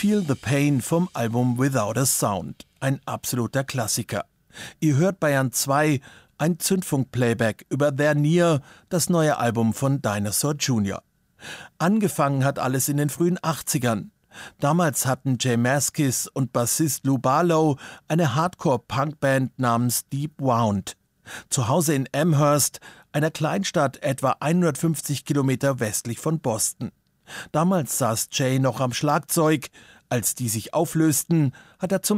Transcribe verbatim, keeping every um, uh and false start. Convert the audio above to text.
Feel the Pain vom Album Without a Sound. Ein absoluter Klassiker. Ihr hört Bayern zwei, ein Zündfunk-Playback über They're Near, das neue Album von Dinosaur Junior Angefangen hat alles in den frühen achtzigern. Damals hatten Jay Mascis und Bassist Lou Barlow eine Hardcore-Punk-Band namens Deep Wound. Zu Hause in Amherst, einer Kleinstadt etwa hundertfünfzig Kilometer westlich von Boston. Damals saß Jay noch am Schlagzeug. Als die sich auflösten, hat er zum